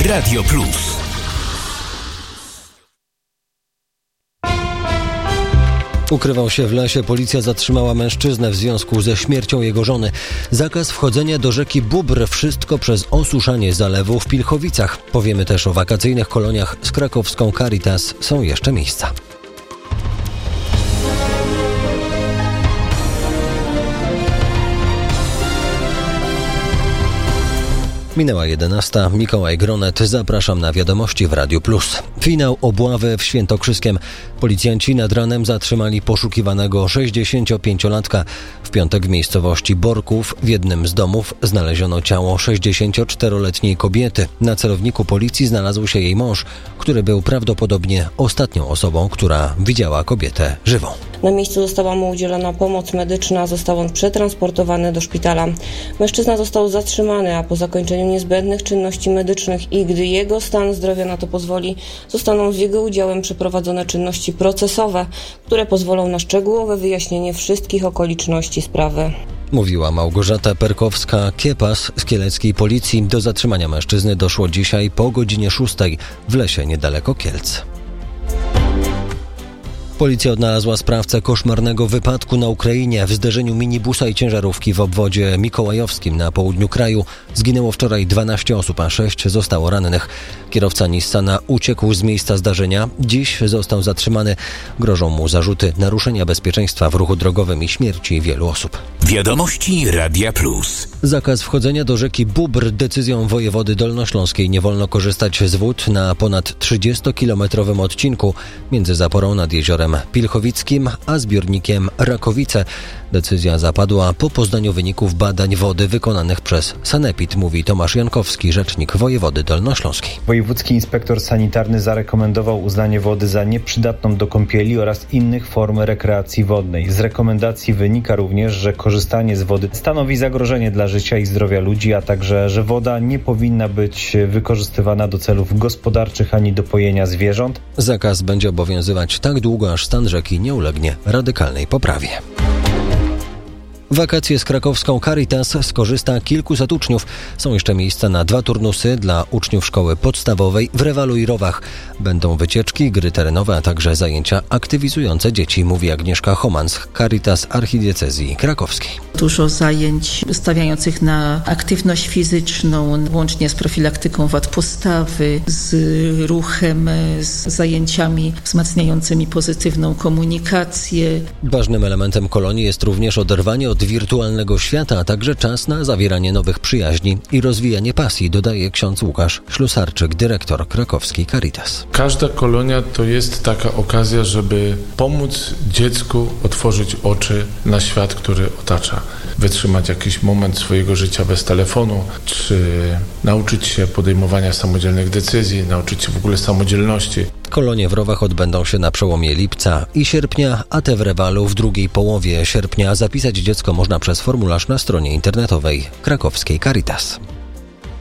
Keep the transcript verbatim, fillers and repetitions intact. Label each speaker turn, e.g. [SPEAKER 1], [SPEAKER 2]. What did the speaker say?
[SPEAKER 1] Radio Plus.
[SPEAKER 2] Ukrywał się w lesie, policja zatrzymała mężczyznę w związku ze śmiercią jego żony. Zakaz wchodzenia do rzeki Bóbr, wszystko przez osuszanie zalewu w Pilchowicach. Powiemy też o wakacyjnych koloniach z krakowską Caritas. Są jeszcze miejsca. Minęła jedenasta. Mikołaj Gronet. Zapraszam na wiadomości w Radiu Plus. Finał obławy w Świętokrzyskiem. Policjanci nad ranem zatrzymali poszukiwanego sześćdziesięciopięciolatka. W piątek w miejscowości Borków w jednym z domów znaleziono ciało sześćdziesięcioczteroletniej kobiety. Na celowniku policji znalazł się jej mąż, który był prawdopodobnie ostatnią osobą, która widziała kobietę żywą.
[SPEAKER 3] Na miejscu została mu udzielona pomoc medyczna, został on przetransportowany do szpitala. Mężczyzna został zatrzymany, a po zakończeniu niezbędnych czynności medycznych i gdy jego stan zdrowia na to pozwoli, zostaną z jego udziałem przeprowadzone czynności procesowe, które pozwolą na szczegółowe wyjaśnienie wszystkich okoliczności sprawy.
[SPEAKER 2] Mówiła Małgorzata Perkowska-Kiepas z kieleckiej policji. Do zatrzymania mężczyzny doszło dzisiaj po godzinie szóstej w lesie niedaleko Kielc. Policja odnalazła sprawcę koszmarnego wypadku na Ukrainie. W zderzeniu minibusa i ciężarówki w obwodzie mikołajowskim na południu kraju zginęło wczoraj dwanaście osób, a sześć zostało rannych. Kierowca Nissana uciekł z miejsca zdarzenia. Dziś został zatrzymany. Grożą mu zarzuty naruszenia bezpieczeństwa w ruchu drogowym i śmierci wielu osób.
[SPEAKER 1] Wiadomości Radia Plus.
[SPEAKER 2] Zakaz wchodzenia do rzeki Bóbr. Decyzją wojewody dolnośląskiej nie wolno korzystać z wód na ponad trzydziestokilometrowym odcinku między zaporą nad jeziorem Pilchowickim a zbiornikiem Rakowice. Decyzja zapadła po poznaniu wyników badań wody wykonanych przez Sanepid, mówi Tomasz Jankowski, rzecznik wojewody dolnośląskiej.
[SPEAKER 4] Wojewódzki inspektor sanitarny zarekomendował uznanie wody za nieprzydatną do kąpieli oraz innych form rekreacji wodnej. Z rekomendacji wynika również, że korzystanie z wody stanowi zagrożenie dla życia i zdrowia ludzi, a także, że woda nie powinna być wykorzystywana do celów gospodarczych ani do pojenia zwierząt.
[SPEAKER 2] Zakaz będzie obowiązywać tak długo, aż stan rzeki nie ulegnie radykalnej poprawie. Wakacje z krakowską Caritas skorzysta kilkuset uczniów. Są jeszcze miejsca na dwa turnusy dla uczniów szkoły podstawowej w Rewalu i Rowach. Będą wycieczki, gry terenowe, a także zajęcia aktywizujące dzieci, mówi Agnieszka Homan z Caritas Archidiecezji Krakowskiej.
[SPEAKER 5] Dużo zajęć stawiających na aktywność fizyczną, łącznie z profilaktyką wad postawy, z ruchem, z zajęciami wzmacniającymi pozytywną komunikację.
[SPEAKER 2] Ważnym elementem kolonii jest również oderwanie od wirtualnego świata, a także czas na zawieranie nowych przyjaźni i rozwijanie pasji, dodaje ksiądz Łukasz Ślusarczyk, dyrektor krakowskiej Caritas.
[SPEAKER 6] Każda kolonia to jest taka okazja, żeby pomóc dziecku otworzyć oczy na świat, który otacza. Wytrzymać jakiś moment swojego życia bez telefonu, czy nauczyć się podejmowania samodzielnych decyzji, nauczyć się w ogóle samodzielności.
[SPEAKER 2] Kolonie w Rowach odbędą się na przełomie lipca i sierpnia, a te w Rewalu w drugiej połowie sierpnia. Zapisać dziecko można przez formularz na stronie internetowej krakowskiej Caritas.